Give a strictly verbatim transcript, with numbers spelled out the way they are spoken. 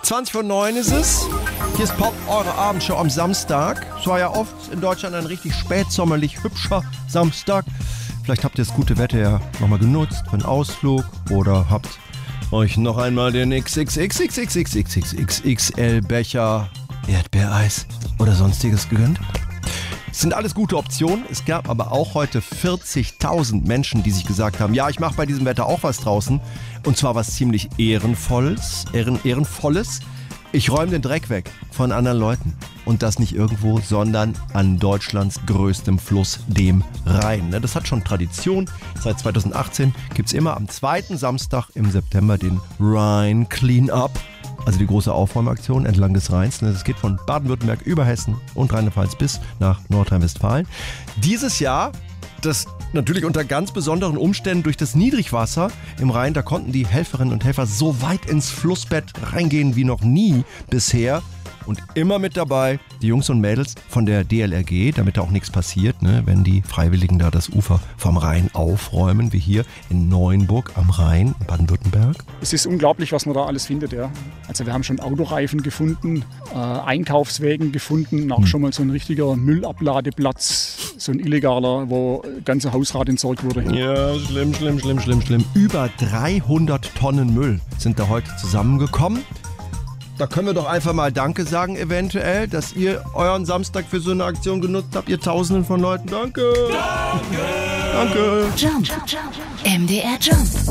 zwanzig vor neun ist es. Hier ist Pop, eure Abendshow am Samstag. Es war ja oft in Deutschland ein richtig spätsommerlich hübscher Samstag. Vielleicht habt ihr das gute Wetter ja nochmal genutzt für einen Ausflug oder habt euch noch einmal den X X X X X X X X X L Becher Erdbeereis oder sonstiges gegönnt. Das sind alles gute Optionen. Es gab aber auch heute vierzigtausend Menschen, die sich gesagt haben, ja, ich mache bei diesem Wetter auch was draußen. Und zwar was ziemlich Ehrenvolles. Ehren, Ehrenvolles. Ich räume den Dreck weg von anderen Leuten. Und das nicht irgendwo, sondern an Deutschlands größtem Fluss, dem Rhein. Das hat schon Tradition. Seit zweitausendachtzehn gibt es immer am zweiten Samstag im September den Rhine Clean-Up. Also die große Aufräumaktion entlang des Rheins. Es geht von Baden-Württemberg über Hessen und Rheinland-Pfalz bis nach Nordrhein-Westfalen. Dieses Jahr, das natürlich unter ganz besonderen Umständen durch das Niedrigwasser im Rhein, da konnten die Helferinnen und Helfer so weit ins Flussbett reingehen wie noch nie bisher. Und immer mit dabei die Jungs und Mädels von der D L R G, damit da auch nichts passiert, ne, wenn die Freiwilligen da das Ufer vom Rhein aufräumen, wie hier in Neuenburg am Rhein, in Baden-Württemberg. Es ist unglaublich, was man da alles findet. Ja. Also wir haben schon Autoreifen gefunden, äh, Einkaufswägen gefunden, auch hm. schon mal so ein richtiger Müllabladeplatz, so ein illegaler, wo ganze Hausrat entsorgt wurde. Ja, schlimm, schlimm, schlimm, schlimm, schlimm. Über dreihundert Tonnen Müll sind da heute zusammengekommen. Da können wir doch einfach mal Danke sagen, eventuell, dass ihr euren Samstag für so eine Aktion genutzt habt, ihr Tausenden von Leuten. Danke! Danke! Danke! Jump. M D R Jump.